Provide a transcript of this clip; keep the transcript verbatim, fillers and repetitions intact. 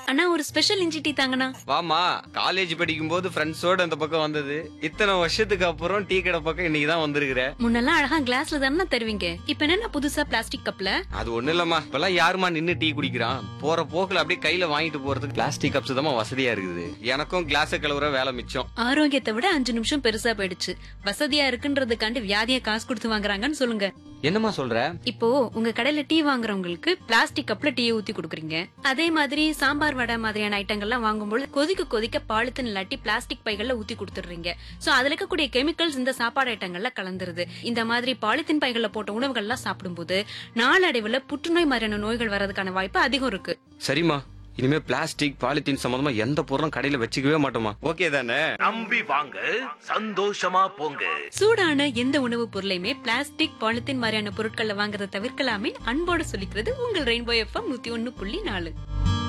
அண்ணா ஒரு ஸ்பெஷல் இஞ்சி டீ தாங்கண்ணா. வாமா, காலேஜ் படிக்கும் போது ஃப்ரெண்ட்ஸோட அந்த பக்கம் வந்தது. இத்தனை வருஷத்துக்கு அப்புறம் டீ கடை பக்கம் இன்னைக்கு தான் வந்திருக்கிற. முன்னெல்லாம் அழகா கிளாஸ்ல தானே தருவீங்க, இப்ப என்ன புதுசா பிளாஸ்டிக் கப்ல? அது ஒண்ணு இல்லம்மா, இப்பெல்லாம் யாருமா நின்னு டீ குடிக்கிறான்? போற போக்குல அப்படியே கையில வாங்கிட்டு போறதுக்கு பிளாஸ்டிக் கப்ஸ் தான் வசதியா இருக்குது. எனக்கும் கிளாஸ் கழுவுற வேலை மிச்சம். ஆரோக்கியத்தை விட அஞ்சு நிமிஷம் பெருசா போயிடுச்சு. வசதியா இருக்குன்றதுக்காண்டி வியாதியை காசு கொடுத்து வாங்குறாங்கன்னு சொல்லுங்க. என்னம்மா சொல்ற? இப்போ உங்க கடையில டீ வாங்குறவங்களுக்கு பிளாஸ்டிக் கப்ல டீயை ஊத்தி கொடுக்குறீங்க. அதே மாதிரி சாம்பார் வடை மாதிரியான ஐட்டங்கள்லாம் வாங்கும்போது கொதிக்க கொதிக்க பாலித்தீன் இல்லாட்டி பிளாஸ்டிக் பைகள்ல ஊத்தி கொடுத்துடுறீங்க. சோ அதுல இருக்கக்கூடிய கெமிக்கல்ஸ் இந்த சாப்பாடு ஐட்டங்கள்ல கலந்துருது. இந்த மாதிரி பாலித்தீன் பைகள்ல போட்ட உணவுகள்லாம் சாப்பிடும்போது நாளடைவுல புற்றுநோய் மாதிரியான நோய்கள் வர்றதுக்கான வாய்ப்பு அதிகம் இருக்கு. சரிம்மா, இனிமே பிளாஸ்டிக் பாலித்தீன் சம்பந்தமா எந்த பொருளும் கடையில வச்சுக்கவே மாட்டோமா? ஓகே தானே? நம்பி வாங்க, சந்தோஷமா போங்க. சூடான எந்த உணவு பொருளையுமே பிளாஸ்டிக் பாலித்தீன் மாதிரியான பொருட்கள்ல வாங்குறத தவிர்க்கலாமே அன்போடு சொல்லிக்கிறது உங்கள் ரெயின்போ எஃப்எம் நூத்தி ஒன்னு புள்ளி நாலு.